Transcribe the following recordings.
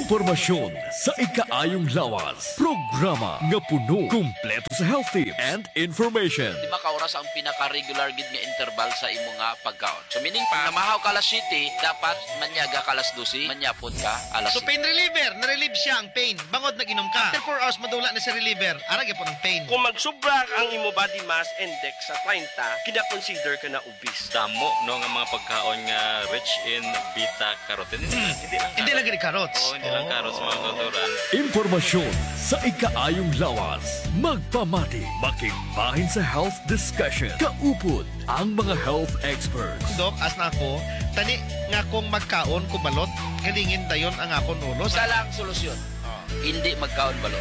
Impormasyon sa ikaayong lawas. Programa nga puno, kumpleto sa health tips and information. 5 ka oras ang pinaka-regular gid nga interval sa imo nga pagkaon. So meaning pa, namahaw ka alas 7, dapat manyaga ka alas 12, manyapon ka alas 7. So pain reliever, na-relieve siya ang pain. Bangod nag-inom ka. After 4 hours madula na si reliever. Arag po ng pain. Kung magsubra ang imo body mass index sa 30, kina-consider ka na obese. Damo no nga mga pagkaon nga rich in beta carotene. Hindi lang gani carrots. Hindi lang carrots mga kulturan. Impormasyon sa ikaayong lawas. Magpamati, makigbahin sa health discussion. Kaupod ang mga health experts. Dok, as na ako, tani nga kung magkaon kubalot, galingin dayon ang akong ulo. Isa lang solusyon. Hindi magkaon balot.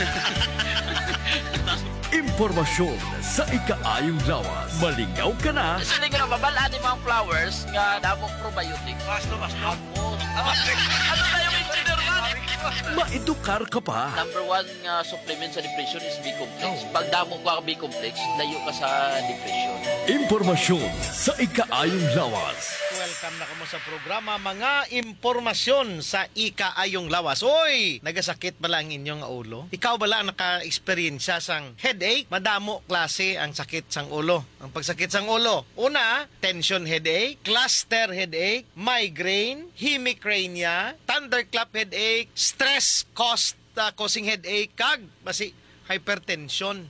Impormasyon sa ikaayong lawas. Malingaw ka na. Sili nga babalaan ni mga flowers nga damong probiotic. Basto. Ano na yung engineer man? Maedukar ka pa. Number 1 nga supplement sa depression is B-complex. Pag damo ka B-complex, layo ka sa depression. Impormasyon sa ikaayong lawas. Welcome na kamo sa programa, mga impormasyon sa ikaayong lawas. Oy, nagasakit bala ang inyong ulo? Ikaw bala ang naka-experience sang headache? Madamo klase ang sakit sang ulo. Ang pagsakit sang ulo, una, tension headache, cluster headache, migraine, hemicrania, thunderclap headache, stress causing headache, kag basi hypertension.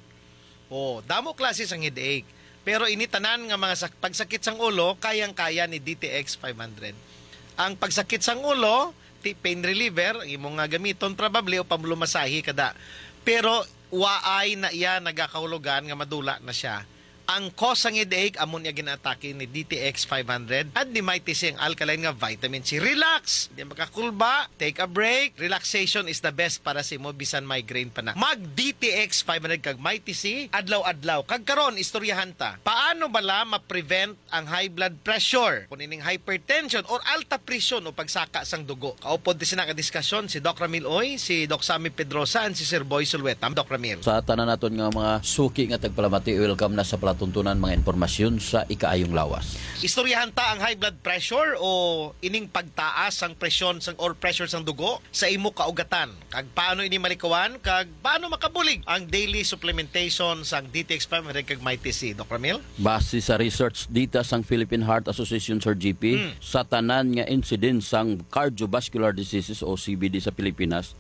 Oh, damo klase sang headache. Pero initanan nga mga pagsakit sang ulo, kayang-kaya ni DTX 500. Ang pagsakit sang ulo, pain reliever, imong nga gamiton probably o pamlumasahi kada. Pero waay na iya nagakahulugan nga madula na siya. Ang cause sang headache amon niya ginatake ni DTX 500 at di may tising alkaline nga vitamin C. Relax, di makakulba, take a break. Relaxation is the best para sa imo bisan migraine pa na. Mag DTX 500 kag may TC adlaw-adlaw. Kag karon istoryahan ta. Paano bala ma-prevent ang high blood pressure, kunining hypertension or alta presyon o pagsaka sang dugo? Kaupod din sina ka diskusyon si Doc Ramil Oy, si Doc Sammy Pedrosa, and si Sir Boy Sulweta. Doc Ramil. Sa tanan naton nga mga suki nga tagpalamati, welcome na sa tuntunan mga impormasyon sa ikaayong lawas. Istoryahan ta ang high blood pressure o ining pagtaas ang presyon sang or pressure sang dugo sa imo kaugatan. Kag paano ini malikawan, kag paano makabulig ang daily supplementation sang DTX 500 kag MyTC, Dr. Ramil? Base sa research data sang Philippine Heart Association Sir GP, sa tanan nga incidence sang cardiovascular diseases o CVD sa Pilipinas,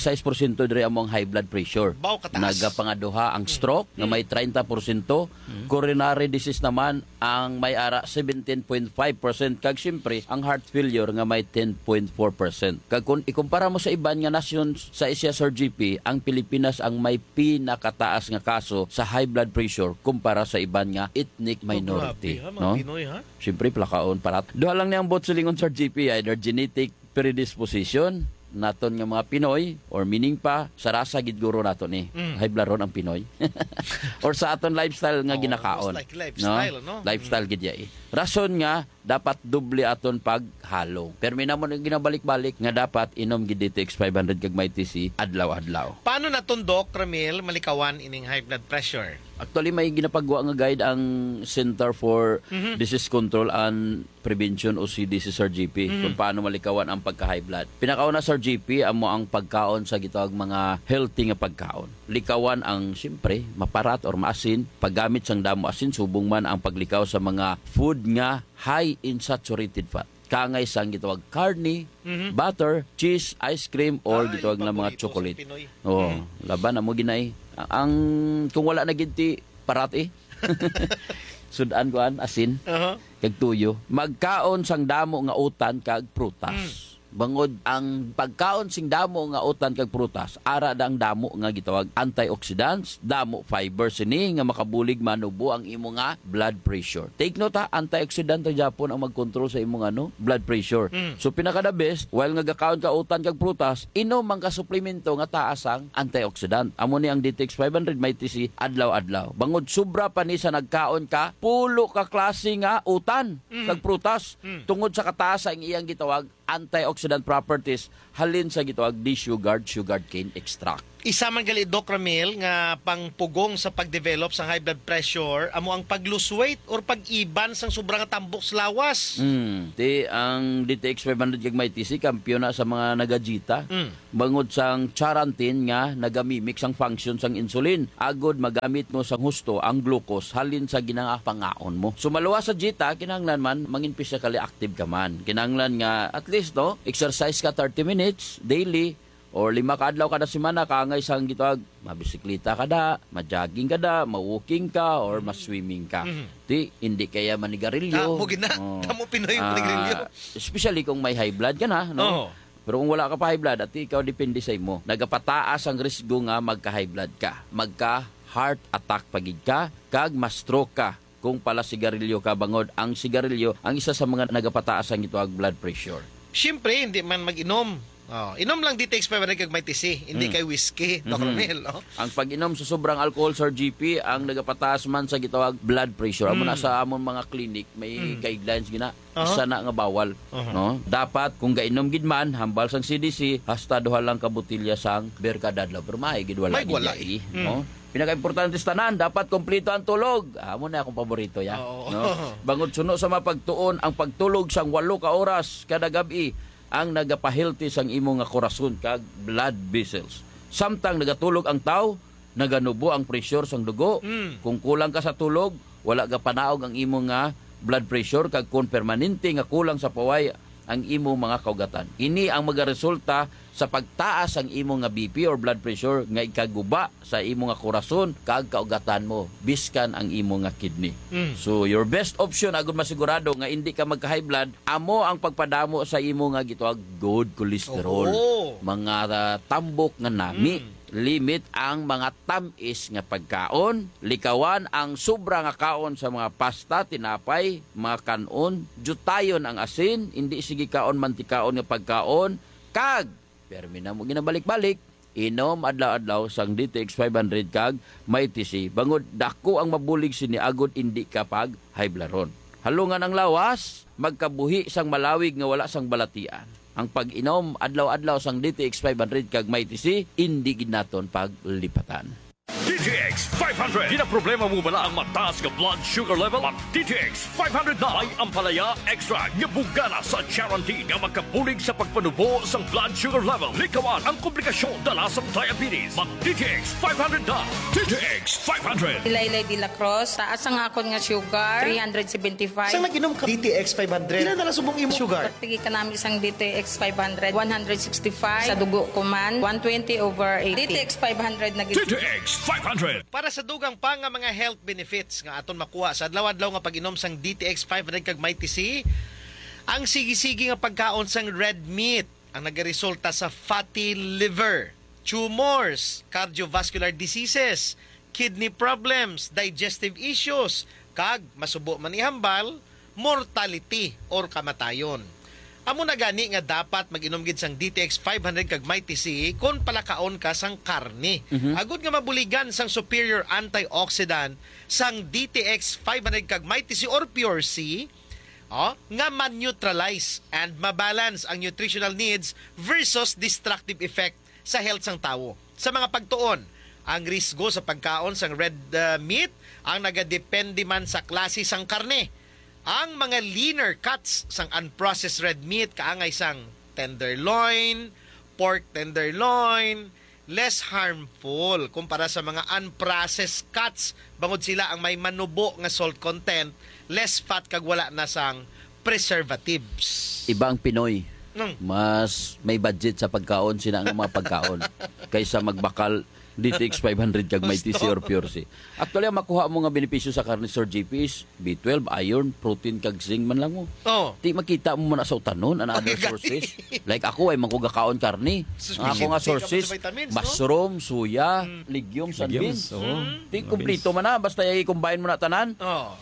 36% diri among high blood pressure. Baw kataas. Nagapangaduha ang stroke nga may 30%, coronary disease naman ang may ara 17.5%, kag siyempre ang heart failure nga may 10.4%. Kag kung ikumpara mo sa iban nga nations sa Asia Sir GP, ang Pilipinas ang may pinakataas nga kaso sa high blood pressure kumpara sa iban nga ethnic minority. Grabe, ha, mga no? Pinoy, ha? Siyempre plakaon parat. Duha lang niyang bot silingon Sir GP, either genetic predisposition naton nga mga Pinoy or meaning pa sa rasa gid guro naton ni high blood ron ang Pinoy or sa aton lifestyle nga ginakaon, like lifestyle, no? Lifestyle gid ya rason nga dapat doble aton paghalo pero minamon ang ginabalik-balik nga dapat inom gid DTX 500 kag MyTC adlaw-adlaw. Paano natundok, Ramil, malikawan ining high blood pressure? Actually, may ginapagawa nga guide ang Center for Disease Control and Prevention o CDC Sir GP kung paano malikawan ang pagka-high blood. Pinakauna Sir GP, amo ang pagkaon sa gitawag mga healthy nga pagkaon. Likawan ang, siyempre, maparat or maasin. Paggamit sang damo asin, subong man ang paglikaw sa mga food nga high in saturated fat. Kangay sang gitawag karne, butter, cheese, ice cream, or gitawag na mga chocolate. Oh, laban na mo ginay. Ang kung wala na ginti parati sudan ko asin kag tuyo, magkaon sang damo nga utan kag prutas. Bangod ang pagkaon sing damo nga utan kag prutas, ara dang damo nga gitawag antioxidants, damo fiber sini nga makabulig manubo ang imo nga blood pressure. Take note ha, antioxidant ta Japon ang magkontrol sa imong blood pressure. So pinaka the best, while nga gakaon ka utan kag prutas, inom man ka suplemento nga taas ang antioxidant. Amo ni ang DTX 500 MyTC adlaw-adlaw. Bangod sobra pa ni sa nagkaon ka, pulo ka klase nga utan kag prutas tungod sa kataas ang iyang gitawag antioxidant properties halin sa gitawag sugar cane extract. Isa man gali Doc Ramil nga pangpugong sa pagdevelop sa high blood pressure amo ang pag-lose weight or pag-iban sang sobrang tambok sa lawas. Ti ang DTX 500 kag may TC kampiyon na sa mga nagajita. Bangod sang charantin nga nagamimik sang function sang insulin. Agod magamit mo sang husto ang glucose halin sa ginangapangaon mo. Sumaluwa sa jita kinahanglan man mangin physically active ka man. Kinahanglan nga at least no exercise ka 30 minutes daily or 5 ka adlaw kada semana kaangay sang gitawag mabisikleta ka da, ma-jogging ka da, ma-walking ka or ma-swimming ka. Di hindi kaya manigarilyo. Mo gina, tamo Pinoy manigarilyo. Especially kung may high blood ka na, no? Pero kung wala ka pa high blood at ikaw depende sa imo, nagapataas ang risgo nga magka-high blood ka, magka-heart attack pagid ka, kag ma-stroke ka. Kung pala sigarilyo ka bangod, ang sigarilyo ang isa sa mga nagapataas ang gitawag blood pressure. Siyempre, hindi man mag-inom. Inom lang DTX 500 kag may TC, hindi kay whiskey, Doc Ramil. Ang pag-inom sa sobrang alcohol sa GP, ang nagapataas man sa gitawag blood pressure. Amo na sa amon mga clinic, may guidelines gina, isa na nga bawal. No? Dapat, kung gainom gid man, hambal sang CDC, hasta duha lang ka botilya sang beer kada adlaw. Pero may gid wala May gid wala. no? Pinaka-importante sa tanan, dapat kompleto ang tulog. Amo na akong paborito ya. No? Bangod suno sa mapagtuon, ang pagtulog sang 8 ka oras kada gabi ang nagapahilti sang imo nga korason kag blood vessels. Samtang nagatulog ang tao, naganubo ang pressure sang dugo. Kung kulang ka sa tulog, wala ka panaog ang imo nga blood pressure kag kung permanente nga kulang sa paway ang imo mga kaugatan. Ini ang magaresulta sa pagtaas ang imo nga BP or blood pressure nga ikaguba sa imo nga korason kag kaugatan mo biskan ang imo nga kidney. So your best option agud masigurado nga hindi ka magka-high blood amo ang pagpadamo sa imo nga gitawag good cholesterol. Mga tambok nga nami. Limit ang mga tamis nga pagkaon, likawan ang sobra nga kaon sa mga pasta, tinapay, mga kanon, jutayon ang asin, hindi sige kaon mantikaon nga pagkaon, kag permi na mo ginabalik-balik, inom adlaw-adlaw sang DTX 500 kag may TC. Bangod dako ang mabulig sini agod hindi kapag high blood. Halungan ang lawas, magkabuhi sang malawig nga wala sang balatian. Ang pag-inom adlaw-adlaw sang DTX 500 kag may TC, hindi ginaton paglipatan. DTX 500. Di na problema mo bala ang mataas nga blood sugar level? Mag DTX 500 na ay ampalaya extra nga bugana sa charantin nga magkabulig sa pagpanubo sa blood sugar level. Likawan ang komplikasyon dala sa diabetes. Mag DTX 500 na. DTX 500. Laylay de la Cruz, taas ang akon nga sugar, 375. Saan nag-inom ka DTX 500? Kailan na subong imo sugar? Pagtigi ka namin isang DTX 500, 165. Sa dugo ko man, 120/80. DTX 500 na DTX 500. Para sa dugang pa nga mga health benefits nga aton makuha sa adlaw-adlaw nga pag-inom sang DTX 500 kag may TC, ang sige-sige nga pagkaon sang red meat ang nagaresulta sa fatty liver, tumors, cardiovascular diseases, kidney problems, digestive issues, kag masubo man ihambal, mortality or kamatayon. Amo na gani nga dapat mag-inom gid sang DTX 500 kag may TC kon palakaon ka sang karne. Agud nga mabuligan sang superior antioxidant sang DTX 500 kag may TC or Pure C, nga man-neutralize and mabalance ang nutritional needs versus destructive effect sa health sang tawo. Sa mga pagtuon, ang risgo sa pagkaon sang red meat ang nagadepende man sa klase sang karne. Ang mga leaner cuts sang unprocessed red meat kaangay sang tenderloin, pork tenderloin, less harmful kumpara sa mga unprocessed cuts bangod sila ang may manubo nga salt content, less fat kag wala na sang preservatives. Ibang Pinoy, Nung mas may budget sa pagkaon sila ang mga pagkaon kaysa magbakal DTX 500 kag may TC or Pure C. Actually, ang makuha mo nga benepisyo sa karne Sir JP is B12, iron, protein kag zinc man lang mo. Di makita mo man sa utanon and other sources. Like ako ay mangkugakaon karne. Ang ako nga sources, mushroom, suya, legumes and beans. Di kumplito man na basta i-combine mo na tanan.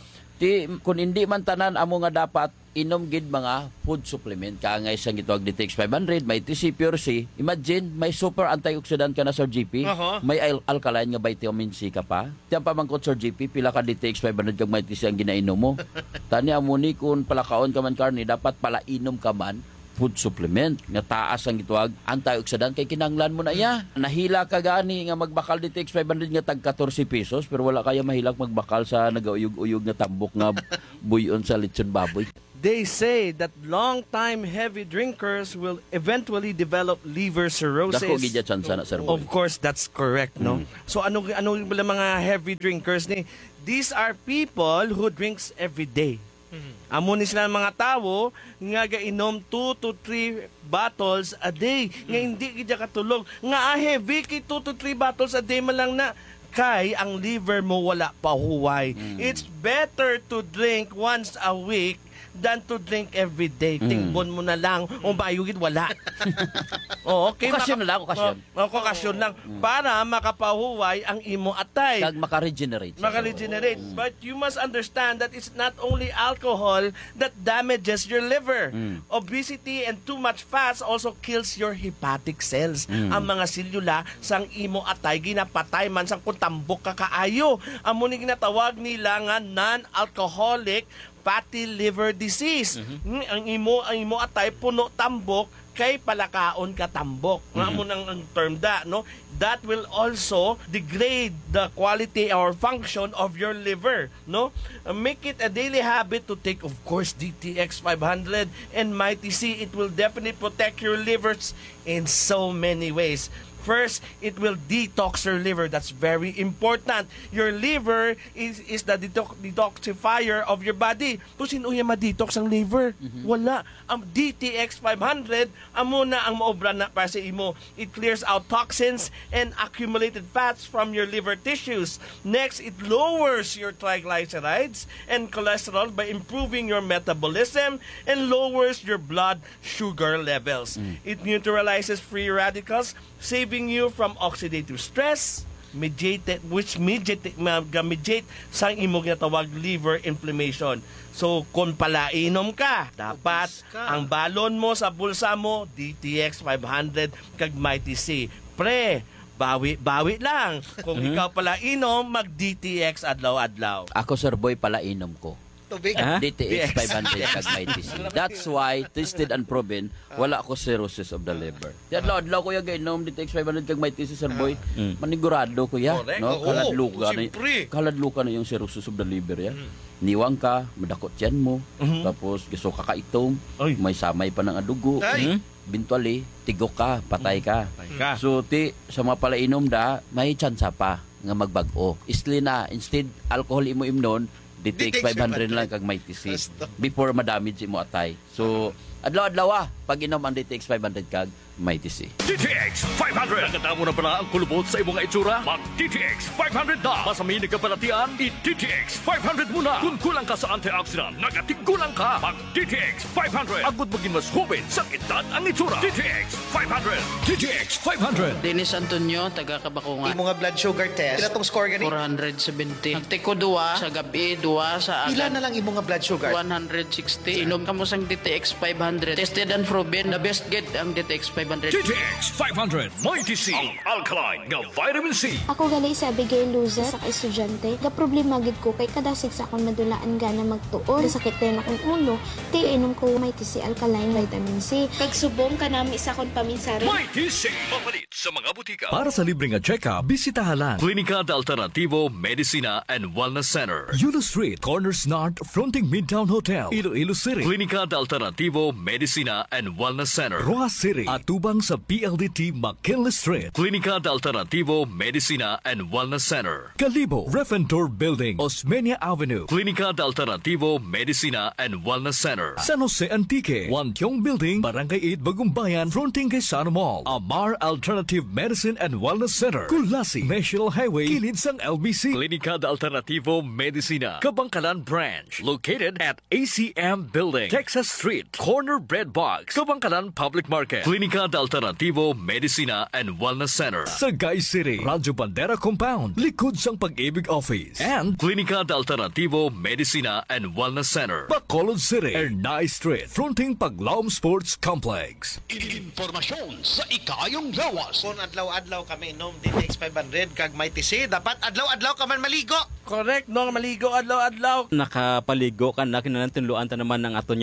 Di kun hindi man tanan amo nga dapat inom gid mga food supplement kaangay sang gitawag DTX 500 may TC Pure C. Imagine may super antioxidant ka na Sir GP, may alkaline nga vitamin C ka pa. Tiyan pa man ko Sir GP pila ka DTX 500 kag may TC ang ginainom mo. Tani amo ni kun palakaon ka man karne dapat pala inom ka man food supplement nga taas ang gituwag antioxidant kay kinanglan mo na iya. Nahila ka gani nga magbakal DTX 500 nga tag 14 pesos pero wala kaya mahilak magbakal sa nagauyog-uyog nga tambok nga buyon sa lechon baboy. They say that long-time heavy drinkers will eventually develop liver cirrhosis. Dako gid ya chance na sir. Of course, that's correct, no? So ano pala mga heavy drinkers ni? These are people who drinks every day. Amo ni sila mga tao nga gainom 2 to 3 bottles a day. Nga hindi gid katulog. Nga heavy kay 2 to 3 bottles a day man lang na kay ang liver mo wala pa huway. It's better to drink once a week than to drink every day. Tingbon mo na lang. O bayugid, wala. Okay, Okasyon na lang, okasyon. Okasyon lang. Para makapahuway ang imo atay. Kag maka-regenerate. Maka-regenerate. But you must understand that it's not only alcohol that damages your liver. Obesity and too much fats also kills your hepatic cells. Ang mga selula sang imo atay ginapatay man sang kuntambok ka kaayo. Amo ni ginatawag nila nga non-alcoholic fatty liver disease. Ang imo atay puno tambok kay palakaon ka tambok. Nga mo nang ang term da, no? That will also degrade the quality or function of your liver, no? Make it a daily habit to take, of course, DTX 500 and Mighty C. It will definitely protect your livers in so many ways. First, it will detox your liver. That's very important. Your liver is the detoxifier of your body. To sino yung ma-detox ang liver? Wala. Ang DTX 500, amo na ang maobra na para sa imo. It clears out toxins and accumulated fats from your liver tissues. Next, it lowers your triglycerides and cholesterol by improving your metabolism and lowers your blood sugar levels. It neutralizes free radicals, saving you from oxidative stress, mediate sa imong ginatawag liver inflammation. So, kung palainom ka, dapat ang balon mo sa bulsa mo, DTX 500 kag Mighty C. Bawi lang. Kung ikaw palainom, mag-DTX adlaw-adlaw. Ako sir boy palainom ko. Tubig. DTX 500 kag Mighty C. That's why tested and proven wala ako cirrhosis of the liver. Adlaw-adlaw ko ya gainom DTX 500 kag Mighty C sir boy. Manigurado ko ya, Correct. no? Kaladluka na yung cirrhosis of the liver ya. Niwang ka, madakot yan mo, tapos gusto ka kaitom, may samay pa ng adugo. Eventually, tigok ka, patay ka. So, sa mga palainom da, may tsansa pa nga magbago. Isli na, instead, alcohol imo imnon, DTX 500 lang kag Mighty C before madamage imo atay. So adlaw-adlaw pag inom ang DTX 500 kag Mighty C. DTX 500. Nakita mo na pala ang kulubot sa imong itsura? Mag DTX 500 na. Masamini ka palatian, i-DTX 500 muna. Kung kulang ka sa antioxidant, nagatigulang ka. Mag DTX 500. Agud maging mas hubin sa kitan ang itsura. DTX 500. DTX 500. Dennis Antonio, taga Kabakungan. Imo nga blood sugar test. Pila tong score gani? 470. Nagtiko duwa sa gabi, duwa sa Pila agad. na lang imo nga blood sugar? 160. Inom ka mo sang DTX 500. Tested and proven. The best get ang DTX 500. DTX 500. Mighty C. Ang alkaline nga vitamin C. Ako gali sa Abigail Luza sa estudyante. Ga problema gid ko kay kadasig sa akong madulaan gana magtuon. Sakit din akong ulo. Ti inom ko Mighty C alkaline vitamin C. Kag subong kanami sa akong paminsari. Mighty C. Papalit sa mga butika. Para sa libre nga check-up, bisitahan lang Klinika de Alternativo Medicina and Wellness Center. Yulo Street, Corners North, fronting Midtown Hotel, Iloilo City. Klinika de Alternativo Medicina and Wellness Center. Rojas City, at tubang sa PLDT McKinley Street. Klinika de Alternativo Medicina and Wellness Center. Kalibo, Refentor Building, Osmeña Avenue. Klinika de Alternativo Medicina and Wellness Center. San Jose Antique, Wantiong Building, Barangay 8, Bagumbayan, fronting kay Sano Mall. Amar Alternative Medicine and Wellness Center. Kulasi, National Highway, kilid sang LBC. Klinika de Alternativo Medicina, Kabangkalan Branch, located at ACM Building, Texas Street, Corner Bread Box, Kabangkalan Public Market. Klinika de Alternativo Medicina and Wellness Center. Sagay City, Radyo Bandera Compound, likod sang Pag-ibig Office. And Klinika de Alternativo Medicina and Wellness Center. Bacolod City, Ernay Street, fronting Paglaom Sports Complex. Informasyon sa ikayong lawas. Kung adlaw-adlaw kami inom DTX 500 kag Mighty C, dapat adlaw-adlaw ka man maligo. Correct, no? Maligo adlaw-adlaw. Nakapaligo ka na kinantunluan ta naman ng aton yung mga silyo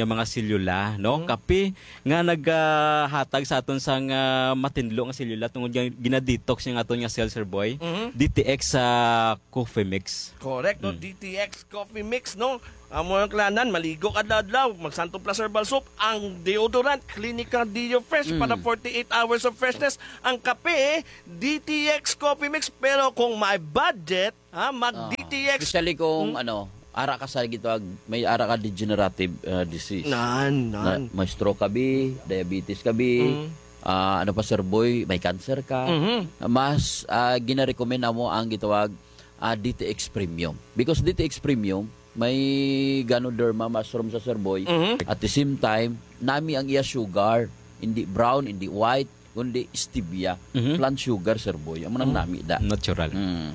selula, no? Kape nga naghatag sa aton sang matinlo nga selula tungod nga gina-detox yung aton nga cells, Sir Boy. DTX sa coffee mix. Correct, no? DTX coffee mix, no? Amo ang klanan, maligo adlaw-adlaw, mag-Santon Plus Herbal Soap, ang deodorant, Clinica Deo Fresh para 48 hours of freshness. Ang kape, DTX coffee mix, pero kung may budget, mag-DTX. Especially kung ara ka sa may ara ka degenerative disease. May stroke ka bi, diabetes ka bi, ano pa, Sir Boy, may cancer ka. Mas gina-recommend mo ang gitawag DTX Premium. Because DTX Premium, may Ganoderma mushroom sa, Sir Boy. At the same time, nami ang iya sugar, hindi brown, hindi white, kundi stevia. Plant sugar, Sir Boy. Amo nang nami da. Natural.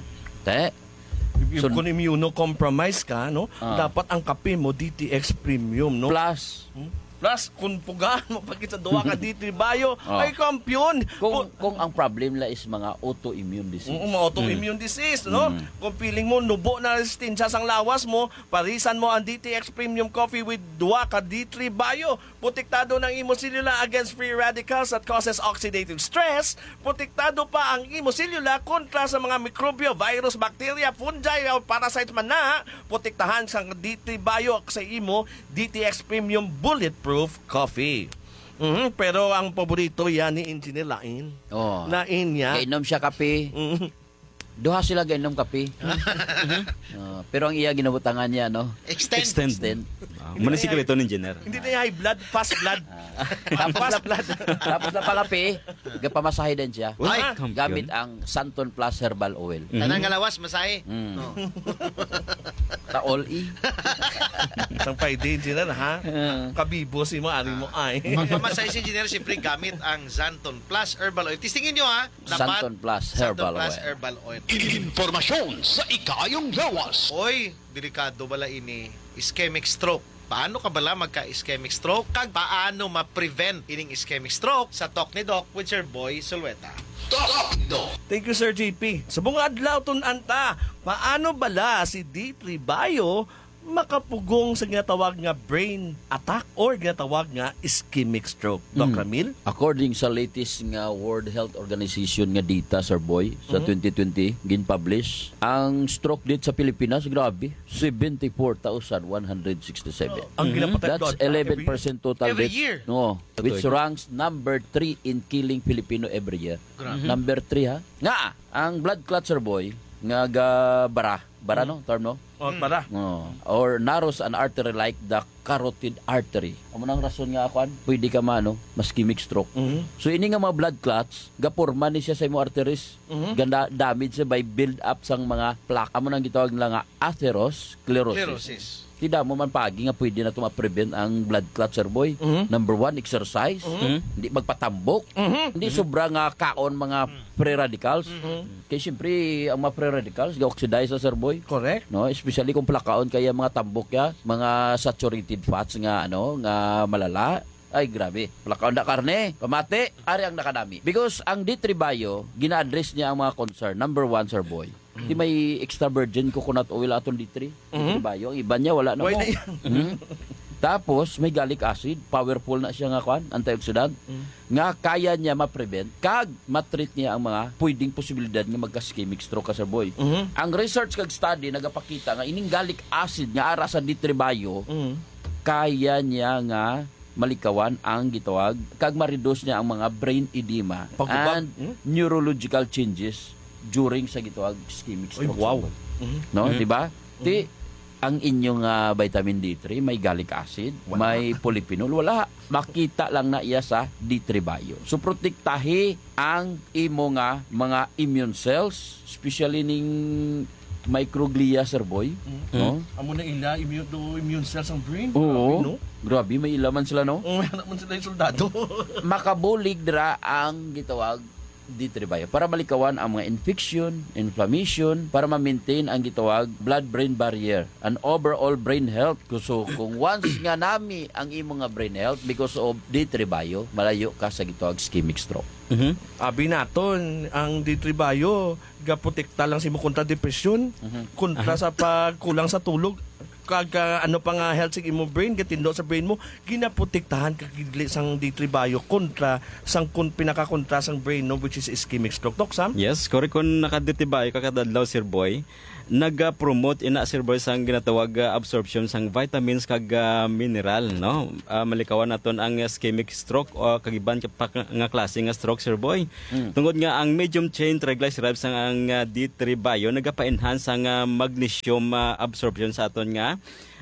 Kung immunocompromised ka, no? Dapat ang kape mo DTX Premium, no? Plus, kung pugaan mo pagkit sa duwa ka D3 Bio, ay kampiyon. Kung ang problem la is mga autoimmune disease. Autoimmune disease, no? Kung feeling mo nubo na resistensya sang lawas mo, parisan mo ang DTX Premium Coffee with duwa ka D3 Bio. Protektado ng imo selula against free radicals that causes oxidative stress. Protektado pa ang imo selula kontra sa mga mikrobyo, virus, bacteria, fungi, o parasites man na. Protektahan sang D3 Bio sa imo DTX Premium Bulletproof Coffee. Pero ang paborito yan ni Engineer Lain. Lain niya. Gainom siya kape. Duha sila gainom kape. Pero ang iya ginabutangan niya, no? Extend. Muna sikreto ng Engineer. Hindi na high blood, fast blood. Tapos na pakape, gapamasahe din siya. Gamit ang Santon Plus Herbal Oil. Tanang ngalawas, masahe. Taol-i. Isang pwede, Engineer, ha? Kabibo si mo, ari mo ay. Magpamasahe si Engineer, siyempre gamit ang Santon Plus Herbal Oil. Tistingin nyo, ha? Santon Plus Herbal Oil. Herbal Oil. Informasyon sa ikayong lawas. Oy, delikado bala ini ischemic stroke. Paano ka bala magka-ischemic stroke? Kag paano ma-prevent ining ischemic stroke? Sa Talk ni Doc with Sir Boy Sulweta. Thank you, Sir JP. Sa mga adlaw anta, paano bala si D3 Bio makapugong sa ginatawag nga brain attack or ginatawag nga ischemic stroke? Doc Ramil? According sa latest nga World Health Organization nga data, Sir Boy, sa 2020, gin-publish, ang stroke date sa Pilipinas, grabe, 74,167. Ang ginapatay That's 11% total every death. year. No, which ranks number 3 in killing Filipino every year. Number 3, ha? Nga, ang blood clot, Sir Boy, nga bara no? Term, no? Para. Or narrows an artery like the carotid artery. Amo nang rason nga akuan, pwede ka ischemic stroke. So ini nga mga blood clots, gaporma ni siya sa imong arteries. Ganda damage siya by build up sang mga plaque. Amo nang gitawag nila nga atherosclerosis. Tidak mo man pagi nga pwede na ito ma-prevent ang blood clot, Sir Boy. Number 1, exercise. Hindi magpatambok. Hindi sobra nga kaon mga free radicals. Kaya siyempre, ang mga free radicals, ga-oxidize sa, Sir Boy. Correct. No, especially kung plakaon kaya mga tambok ya, mga saturated fats nga nga malala. Ay, grabe. Plakaon na karne, pamati, ari ang nakadami. Because ang D3 Bio, gina-address niya ang mga concern. Number 1, Sir Boy. Di may extra virgin coconut oil aton D3. D3 Bio. Ang iba niya, wala na mo. Tapos, may gallic acid. Powerful na siya nga antioxidant. Nga kaya niya ma-prevent. Kag matreat niya ang mga pwedeng posibilidad nga magka-ischemic stroke, Sir Boy. Ang research kag study nagapakita nga ining gallic acid nga ara sa D3 Bio, kaya niya nga malikawan ang gitawag kag ma-reduce niya ang mga brain edema and neurological changes during sa gitawag ischemic stroke. Wow. No, di ba? Ang inyong vitamin D3 may gallic acid, may polyphenol, wala. Makita lang na iya sa D3 Bio. So protektahi ang imo nga mga immune cells, especially ning microglia, Sir Boy. No? Amo na ila immune cells ang brain. Oo. No? Grabe, may ilaman sila, no? May naman sila yung soldado. Makabulig dira ang gitawag D3 Bio para malikawan ang mga infection, inflammation, para ma-maintain ang gitawag blood-brain barrier and overall brain health. So kung once nga nami ang imo nga brain health because of D3 Bio, malayo ka sa gitawag ischemic stroke. Abi naton ang D3 Bio gaprotekta lang si mo kontra depresyon, kontra sa pagkulang sa tulog. ano pa nga health sa imong brain, gatindo sa brain mo, ginaprotektahan ka gidli sang D3 Bio kontra sang pinakakontra sang brain, no, which is ischemic stroke. Dok Sam? Yes, correct. Kung nakaditibayo kakadadlaw, Sir Boy, nag-promote ina Sir Boy sang ginatawag absorption sang vitamins kag mineral, no? Malikawan naton ang ischemic stroke o kagiban pa nga klase nga stroke, Sir Boy. Tungod nga ang medium chain triglycerides sang ang D3 Bio nagapa-enhance ang magnesium absorption sa aton nga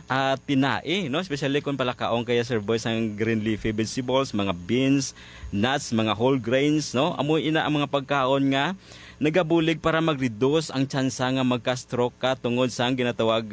tinae, no? Especially kung palakaong kaya, Sir Boy, sang green leafy vegetables, mga beans, nuts, mga whole grains, no? Amoy ina ang mga pagkaon nga nagabulig para mag-reduce ang tsansa nga magka-stroke ka tungod sa ang ginatawag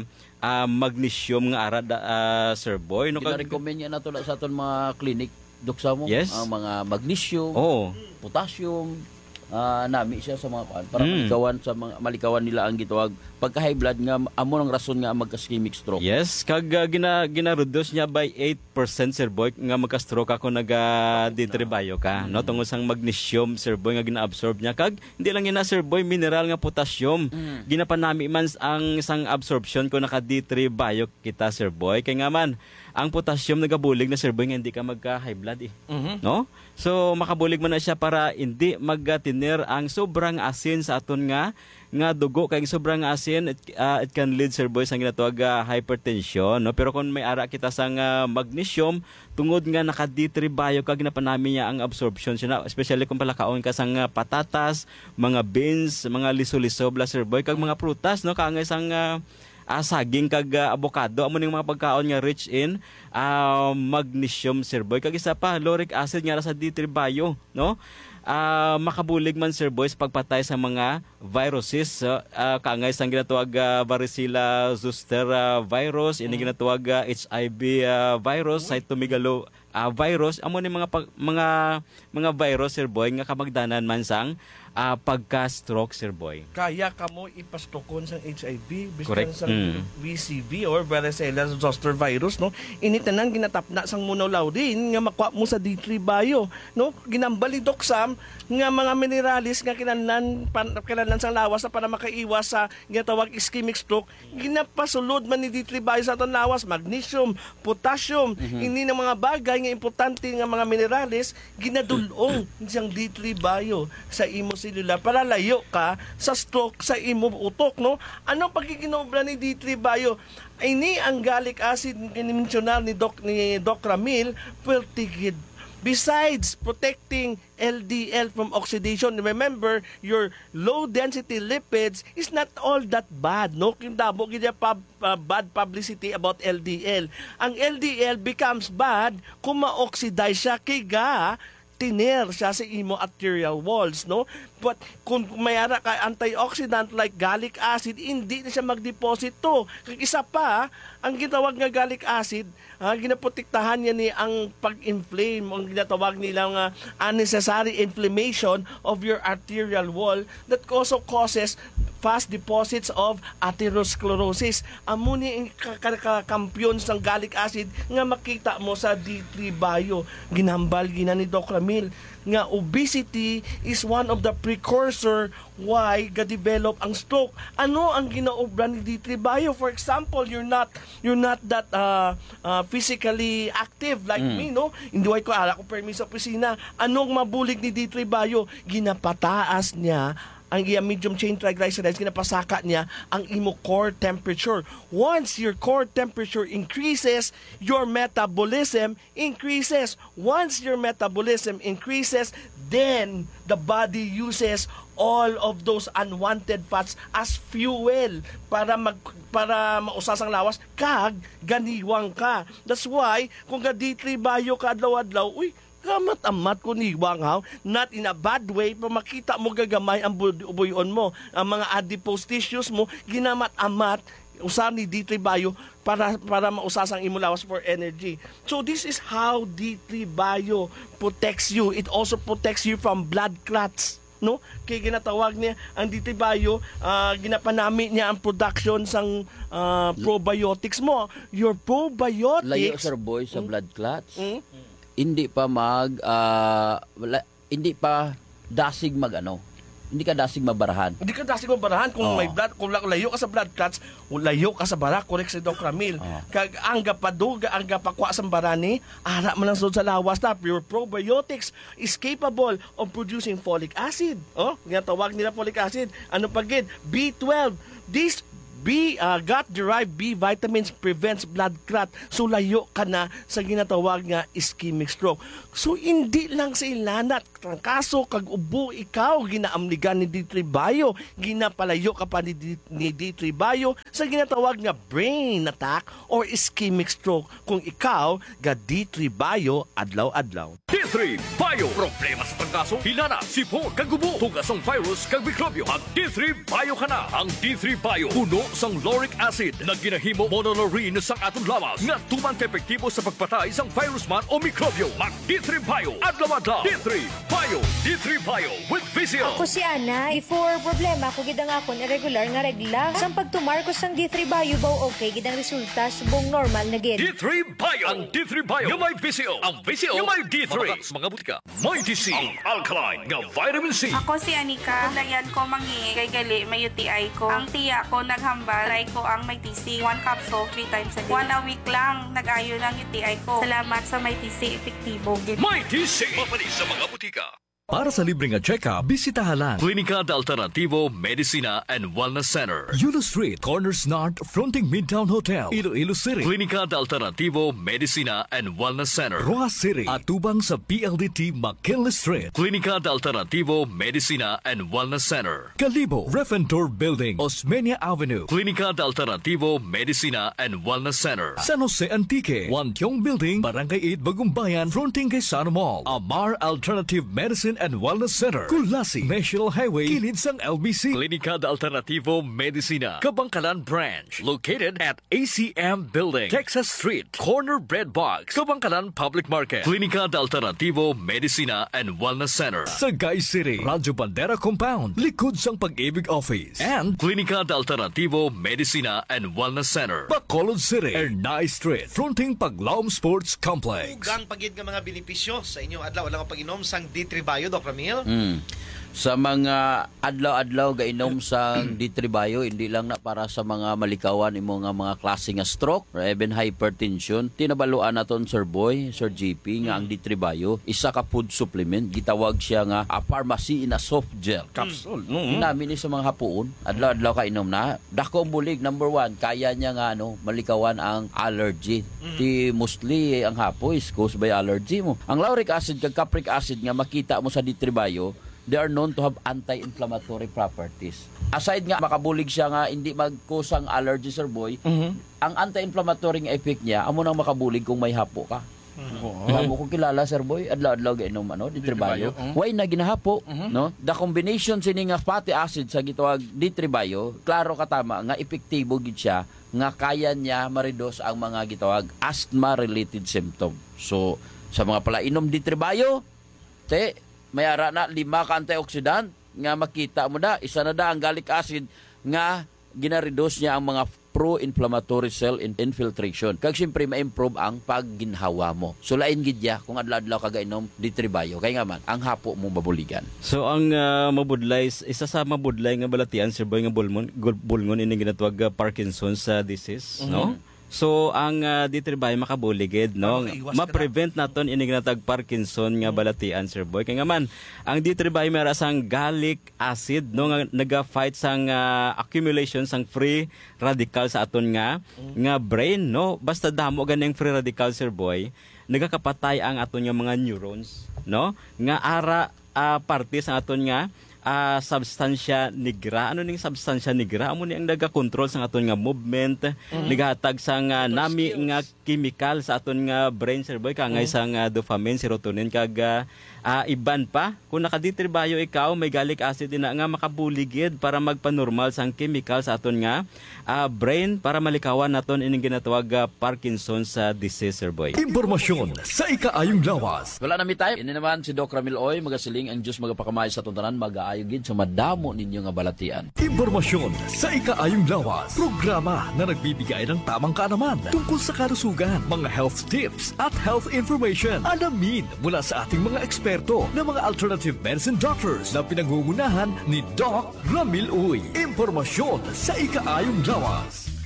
magnesium nga ara, Sir Boy. No? Kina-recommend niya na to sa aton mga clinic, Dok Samo, yes, ang mga magnesium, potassium, nami siya sa mga para malikawan nila ang gitawag pagka-high blood nga amo ng rason nga magka-ischemic stroke. Yes, kag gina-reduce niya by 8%, Sir Boy, nga magka-stroke ako D3 Bio ka, no? Tungod sang magnesium, Sir Boy, nga gina-absorb niya kag hindi lang ina, Sir Boy, mineral nga potassium. Ginapanami man ang sang absorption ko D3 Bio kita, Sir Boy, kay nga man ang potassium nagabulig na, Sir Boy, nga hindi ka magka-high blood no? So makabulig man na siya para hindi magtinir ang sobrang asin sa aton nga dugo, kay sobrang asin it can lead, Sir Boy, sang ginatawag hypertension, no? Pero kung may ara kita sang magnesium, tungod nga D3 Bio kag ginapanami niya ang absorption siya, especially kung palakaon ka sang patatas, mga beans, mga liso-liso, Sir Boy, kag mga prutas, no? Kaangay sang saging kag avocado, amo ning mga pagkaon nga rich in magnesium, Sir Boy, kag isa pa lauric acid nga sa D3 Bio, no? Makabulig man, Sir Boy, sa pagpatay sa mga viruses, kaangay sang ginatawag varicella zoster virus, ini ginatawag HIV virus, cytomegalo virus, amo ni mga virus, Sir Boy, nga kamagdanan man sang pagka-stroke, Sir Boy. Kaya ka mo ipastokon sang HIV, correct, sang VCV or varicella zoster virus, no? Initanan ginatapna sang munolaw din nga makuha mo sa D3 Bio, no? Ginambali, Dok Sam, nga mga mineralis nga kinahanglan sang lawas na para makaiwas sa ginatawag ischemic stroke, ginapasulod man ni D3 Bio sa aton lawas, magnesium, potassium, ini na mga bagay nga importante nga mga mineralis ginadulong siyang D3 Bio sa imo selula para layo ka sa stroke sa imo utok, no? Anong pagkikinobra ni D3 Bio? Ini ang gallic acid ginimensyonal ni Doc Ramil, pertigid. Besides protecting LDL from oxidation, remember, your low-density lipids is not all that bad, no? Kindabo gid bad publicity about LDL. Ang LDL becomes bad kung ma-oxidize siya kay tiner siya sa imo arterial walls, no? But kung mayara ka antioxidant like gallic acid, hindi na siya mag-deposit to. Isa pa, ang ginatawag nga gallic acid, ginaprotektahan niya ni ang pag-inflame, ang ginatawag nilang unnecessary inflammation of your arterial wall that also causes fast deposits of atherosclerosis. Amo ni ang kampiyon sang gallic acid nga makita mo sa D3 Bio. Ginambal gina ni Doc Ramil nga obesity is one of the precursor why ga-develop ang stroke. Ano ang ginaobra ni D3 Bio? For example, you're not that physically active like me, no? Hindi ko ala ko permis sa opisina. Anong mabulig ni D3 Bio? Ginapataas niya ang medium chain triglycerides, ginapasaka niya ang imo core temperature. Once your core temperature increases, your metabolism increases. Once your metabolism increases, then the body uses all of those unwanted fats as fuel para mausas ang lawas kag ganiwang ka. That's why kung ga D3 Bio ka adlaw-adlaw, kamat-amat ko niwang not in a bad way, pa makita mo gagamay ang buyon mo, ang mga adipose tissues mo, ginamat-amat usa ni D3 Bio para mausas ang imo lawas for energy. So this is how D3 Bio protects you. It also protects you from blood clots, no? Kay ginatawag niya ang D3 Bio, ginapanami niya ang production sang probiotics mo. Your probiotics layo, Sir Boy, sa blood clots. Hindi pa dasig hindi ka dasig mabarahan. Hindi ka dasig mabarahan kung may blood, kung layo ka sa blood clots, layo ka sa bara, correct si Doc Ramil. Kag angga paduga, angga pakwa sa barani, ara man lang sud sa lawas na pure probiotics is capable of producing folic acid. Ginatawag nila folic acid. Ano pa gid? B12. These gut-derived B vitamins prevents blood clot. So layo ka na sa ginatawag nga ischemic stroke. So hindi lang sa ilanat kaso kag ubo ikaw ginaamligan ni D3 Bio, ginapalayo ka pa ni D3 Bio sa ginatawag nga brain attack or ischemic stroke kung ikaw ga D3 Bio adlaw-adlaw. D3 Bio. Problema sa pagkaso, hinana, sipon, kagubo, tugasong virus, kag mikrobyo. Ang D3 Bio ka na. Ang D3 Bio, puno sang lauric acid na ginahimo monolaurin sang atong lawas nga tuman ka-epektibo sa pagpatay sang virus man o mikrobyo. Mag D3 Bio, adlaw-adlaw. D3 Bio. D3 Bio with Vizio. Ako si Ana. Before problema ko gidang akon irregular nga regla. Sang pagtumar ko sang D3 Bio baw okay gidang resulta subong normal na gid. D3 Bio. Ang D3 Bio yung may Vizio. Ang Vizio yung may D3. Mga butika. May DC. Ang alkaline nga vitamin C. Ako si Anika. Dayan ko manghingi kay gali may UTI ko. Ang tiya ko naghambal. Try ko ang may TC. 1 capsule 3 times a day. 1 a week lang. Nag-ayo ng UTI ko. Salamat sa may TC. Epektibo. May DC. Mapalis sa mga butika. Para sa libreng check-up, bisitahan lang Klinika de Alternativo Medicina and Wellness Center. Yulo Street, Corners North, fronting Midtown Hotel, Iloilo City. Klinika de Alternativo Medicina and Wellness Center. Roa City, atubang sa PLDT McKinley Street. Klinika de Alternativo Medicina and Wellness Center. Kalibo, Refentor Building, Osmeña Avenue. Klinika de Alternativo Medicina and Wellness Center. San Jose Antique, Wantiong Building, Barangay 8, Bagumbayan, fronting kay Sano Mall. Amar Alternative Medicine and Wellness Center. Kulasi, National Highway, kilid sang LBC. Klinika de Alternativo Medicina, Kabangkalan Branch, located at ACM Building, Texas Street, Corner Bread Box, Kabangkalan Public Market. Klinika de Alternativo Medicina and Wellness Center. Sagay City, Radyo Bandera Compound, likod sang Pag-ibig Office. And Klinika de Alternativo Medicina and Wellness Center. Bacolod City, Ernai Street, fronting Paglaom Sports Complex. Ugang pagid nga mga benepisyo sa inyong adlaw-adlaw nga pag-inom sang D3 Bio, Doc Ramil. Sa mga adlaw-adlaw gainom sa D3 Bio, hindi lang na para sa mga malikawan imo nga mga klase nga stroke or even hypertension. Tinabaluan naton Sir Boy, Sir GP nga ang D3 Bio isa ka food supplement, gitawag siya nga a pharmacy in a soft gel capsule. Namin ni sa mga hapuon, adlaw-adlaw ka inom na. Dako bulig number 1, kaya niya nga malikawan ang allergy. Ti mostly ang hapo is caused by allergy mo. Ang lauric acid kag capric acid nga makita mo sa D3 Bio, they are known to have anti-inflammatory properties. Aside nga makabulig siya nga hindi magkusang allergy, Sir Boy, ang anti-inflammatory nga effect niya amo nang makabulig kung may hapo ka. Mo ko kilala, Sir Boy, adlaw-adlaw gainom D3 Bio. Why na ginahapo, no? The combination sini nga fatty acid sa gitawag D3 Bio, klaro ka tama nga epektibo gid siya nga kaya niya ma-reduce ang mga gitawag asthma-related symptom. So, sa mga pala inom D3 Bio, may ara na 5 ka antioxidant nga makita mo da, isa na da ang gallic acid nga gina-reduce niya ang mga pro-inflammatory cell infiltration. Kag siyempre ma-improve ang pagginhawa mo. So lain gid ya kung adlaw-adlaw ka gainom D3 Bio kay nga man ang hapo mo mabuligan. So ang mabudlay, isa sa mabudlay nga balatian, Sir Boy, nga bulngon ini ginatawag Parkinson's disease, no? So ang D3 Bio makabuligid, no? Ma-prevent naton ini ginatag Parkinson nga balatian, Sir Boy. Kaya nga man ang D3 Bio may sang gallic acid, no, nga naga-fight sang accumulation sang free radical sa aton nga brain, no? Basta damo ganing free radical, Sir Boy, nagakapatay ang aton nga mga neurons, no? Nga ara parte sa aton nga substansya nigra. Ano ning substansya nigra? Amo ni ang naga-control sa aton nga movement, nagahatag sang nami nga chemical sa aton nga brain, Sir Boy, kangay sang dopamine, serotonin kag iban pa. Kung naka-D3 Bio ikaw, may gallic acid din nga makabuligid para magpanormal sang chemical sa aton nga brain para malikawan naton ining ginatawag Parkinson's disease, Sir Boy. Impormasyon sa ikaayong lawas. Wala na mi time. Ini naman si Doc Ramil Oy, magasiling ang Diyos magapakamay sa tuntanan, mag-aay kaayo gid sa madamo ninyo nga balatian. Impormasyon sa ikaayong lawas. Programa na nagbibigay ng tamang kaalaman tungkol sa kalusugan, mga health tips at health information. Alamin mula sa ating mga eksperto na mga alternative medicine doctors na pinangungunahan ni Doc Ramil Uy. Impormasyon sa ikaayong lawas.